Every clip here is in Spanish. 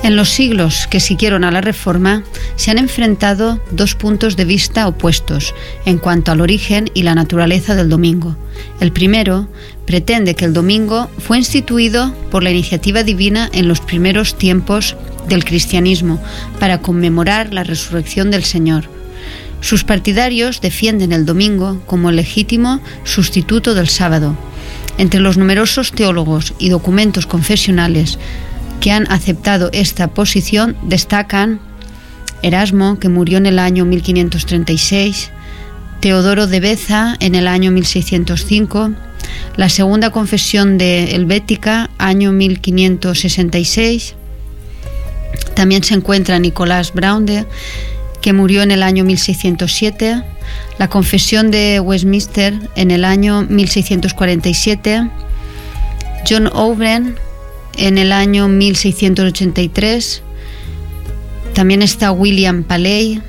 En los siglos que siguieron a la Reforma se han enfrentado dos puntos de vista opuestos en cuanto al origen y la naturaleza del domingo. El primero pretende que el domingo fue instituido por la iniciativa divina en los primeros tiempos del cristianismo para conmemorar la resurrección del Señor. Sus partidarios defienden el domingo como el legítimo sustituto del sábado. Entre los numerosos teólogos y documentos confesionales que han aceptado esta posición destacan Erasmo, que murió en el año 1536, Teodoro de Beza en el año 1605, la Segunda Confesión de Helvética, año 1566. También se encuentra Nicolás Braunde, que murió en el año 1607, la Confesión de Westminster en el año 1647, John Owen en el año 1683, también está William Paley,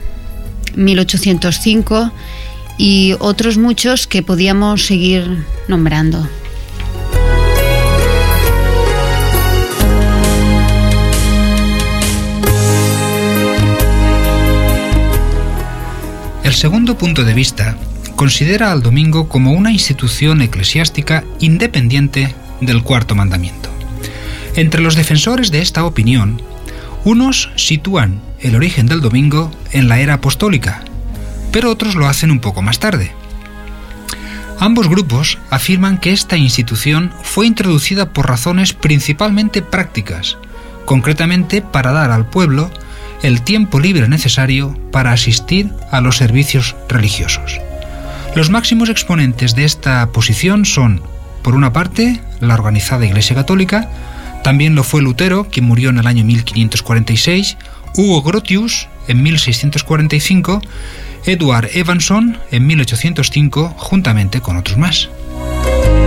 1805, y otros muchos que podíamos seguir nombrando. El segundo punto de vista considera al domingo como una institución eclesiástica independiente del cuarto mandamiento. Entre los defensores de esta opinión, unos sitúan el origen del domingo en la era apostólica, pero otros lo hacen un poco más tarde. Ambos grupos afirman que esta institución fue introducida por razones principalmente prácticas, concretamente para dar al pueblo el tiempo libre necesario para asistir a los servicios religiosos. Los máximos exponentes de esta posición son, por una parte, la organizada Iglesia Católica. También lo fue Lutero, quien murió en el año 1546, Hugo Grotius en 1645, Edward Evanson en 1805, juntamente con otros más.